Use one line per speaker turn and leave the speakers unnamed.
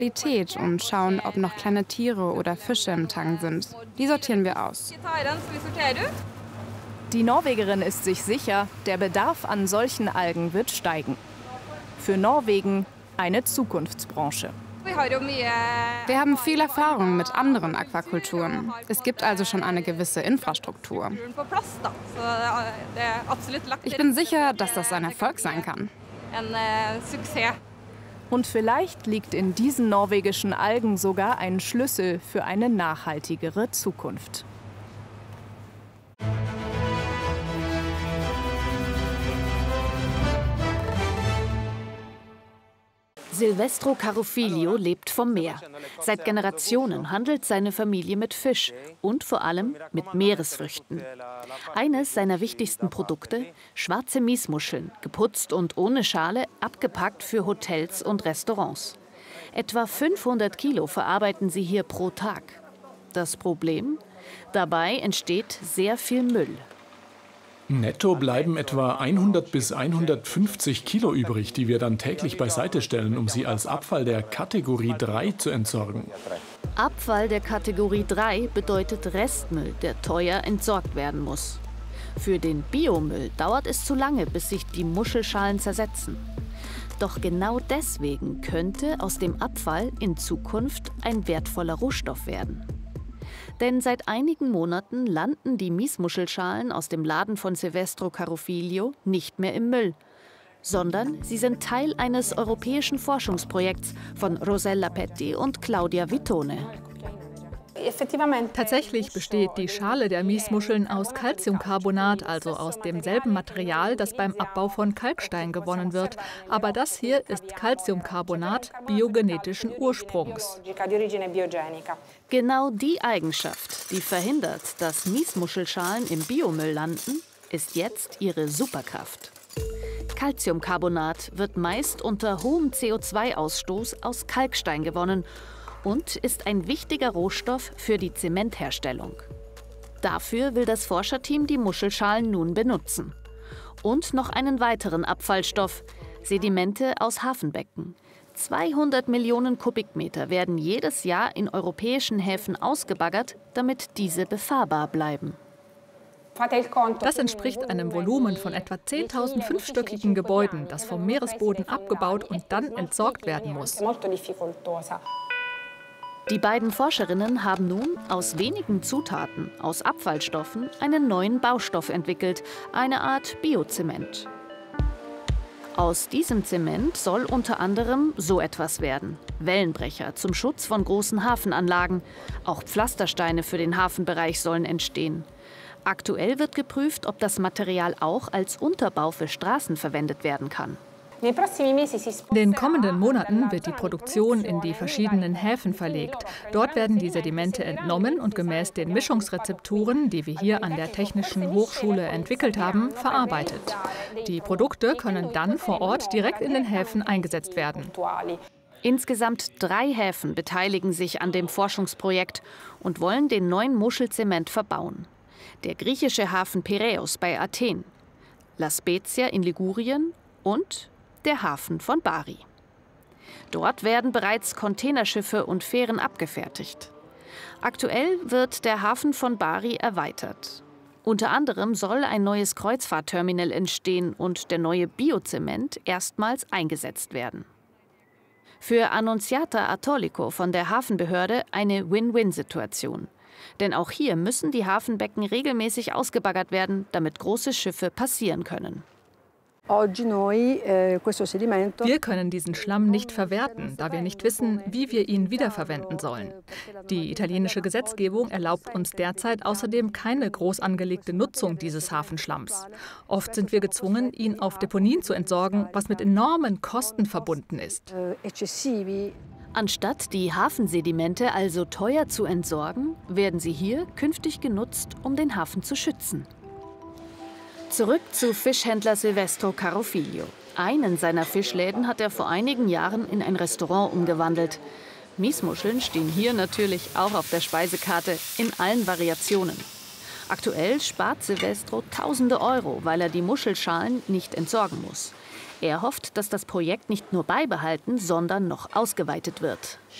Qualität und schauen, ob noch kleine Tiere oder Fische im Tank sind. Die sortieren wir aus.
Die Norwegerin ist sich sicher, der Bedarf an solchen Algen wird steigen. Für Norwegen eine Zukunftsbranche.
Wir haben viel Erfahrung mit anderen Aquakulturen. Es gibt also schon eine gewisse Infrastruktur. Ich bin sicher, dass das ein Erfolg sein kann.
Und vielleicht liegt in diesen norwegischen Algen sogar ein Schlüssel für eine nachhaltigere Zukunft.
Silvestro Carofiglio lebt vom Meer. Seit Generationen handelt seine Familie mit Fisch und vor allem mit Meeresfrüchten. Eines seiner wichtigsten Produkte: schwarze Miesmuscheln, geputzt und ohne Schale, abgepackt für Hotels und Restaurants. Etwa 500 Kilo verarbeiten sie hier pro Tag. Das Problem? Dabei entsteht sehr viel Müll.
Netto bleiben etwa 100 bis 150 Kilo übrig, die wir dann täglich beiseite stellen, um sie als Abfall der Kategorie 3 zu entsorgen.
Abfall der Kategorie 3 bedeutet Restmüll, der teuer entsorgt werden muss. Für den Biomüll dauert es zu lange, bis sich die Muschelschalen zersetzen. Doch genau deswegen könnte aus dem Abfall in Zukunft ein wertvoller Rohstoff werden. Denn seit einigen Monaten landen die Miesmuschelschalen aus dem Laden von Silvestro Carofiglio nicht mehr im Müll, sondern sie sind Teil eines europäischen Forschungsprojekts von Rosella Petti und Claudia Vitone.
Tatsächlich besteht die Schale der Miesmuscheln aus Calciumcarbonat, also aus demselben Material, das beim Abbau von Kalkstein gewonnen wird. Aber das hier ist Calciumcarbonat biogenetischen Ursprungs.
Genau die Eigenschaft, die verhindert, dass Miesmuschelschalen im Biomüll landen, ist jetzt ihre Superkraft. Calciumcarbonat wird meist unter hohem CO2-Ausstoß aus Kalkstein gewonnen und ist ein wichtiger Rohstoff für die Zementherstellung. Dafür will das Forscherteam die Muschelschalen nun benutzen. Und noch einen weiteren Abfallstoff: Sedimente aus Hafenbecken. 200 Millionen Kubikmeter werden jedes Jahr in europäischen Häfen ausgebaggert, damit diese befahrbar bleiben.
Das entspricht einem Volumen von etwa 10.000 fünfstöckigen Gebäuden, das vom Meeresboden abgebaut und dann entsorgt werden muss.
Die beiden Forscherinnen haben nun aus wenigen Zutaten, aus Abfallstoffen, einen neuen Baustoff entwickelt, eine Art Biozement. Aus diesem Zement soll unter anderem so etwas werden: Wellenbrecher zum Schutz von großen Hafenanlagen. Auch Pflastersteine für den Hafenbereich sollen entstehen. Aktuell wird geprüft, ob das Material auch als Unterbau für Straßen verwendet werden kann.
In den kommenden Monaten wird die Produktion in die verschiedenen Häfen verlegt. Dort werden die Sedimente entnommen und gemäß den Mischungsrezepturen, die wir hier an der Technischen Hochschule entwickelt haben, verarbeitet. Die Produkte können dann vor Ort direkt in den Häfen eingesetzt werden.
Insgesamt 3 Häfen beteiligen sich an dem Forschungsprojekt und wollen den neuen Muschelzement verbauen. Der griechische Hafen Piräus bei Athen, La Spezia in Ligurien und der Hafen von Bari. Dort werden bereits Containerschiffe und Fähren abgefertigt. Aktuell wird der Hafen von Bari erweitert. Unter anderem soll ein neues Kreuzfahrtterminal entstehen und der neue Biozement erstmals eingesetzt werden. Für Annunziata Attolico von der Hafenbehörde eine Win-Win-Situation. Denn auch hier müssen die Hafenbecken regelmäßig ausgebaggert werden, damit große Schiffe passieren können.
Wir können diesen Schlamm nicht verwerten, da wir nicht wissen, wie wir ihn wiederverwenden sollen. Die italienische Gesetzgebung erlaubt uns derzeit außerdem keine groß angelegte Nutzung dieses Hafenschlamms. Oft sind wir gezwungen, ihn auf Deponien zu entsorgen, was mit enormen Kosten verbunden ist.
Anstatt die Hafensedimente also teuer zu entsorgen, werden sie hier künftig genutzt, um den Hafen zu schützen. Zurück zu Fischhändler Silvestro Carofiglio. Einen seiner Fischläden hat er vor einigen Jahren in ein Restaurant umgewandelt. Miesmuscheln stehen hier natürlich auch auf der Speisekarte in allen Variationen. Aktuell spart Silvestro tausende Euro, weil er die Muschelschalen nicht entsorgen muss. Er hofft, dass das Projekt nicht nur beibehalten, sondern noch ausgeweitet wird.